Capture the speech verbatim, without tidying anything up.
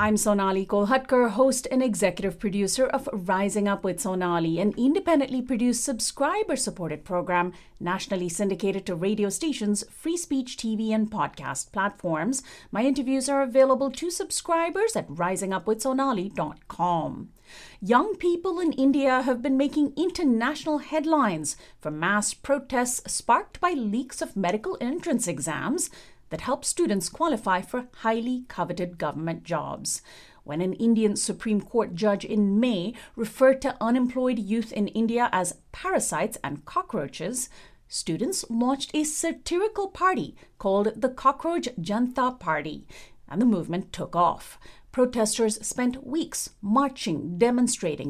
I'm Sonali Kolhatkar, host and executive producer of Rising Up with Sonali, an independently produced subscriber-supported program nationally syndicated to radio stations, free speech T V, and podcast platforms. My interviews are available to subscribers at rising up with sonali dot com. Young people in India have been making international headlines for mass protests sparked by leaks of medical entrance exams that help students qualify for highly coveted government jobs. When an Indian Supreme Court judge in May referred to unemployed youth in India as parasites and cockroaches, students launched a satirical party called the Cockroach Janata Party, and the movement took off. Protesters spent weeks marching, demonstrating,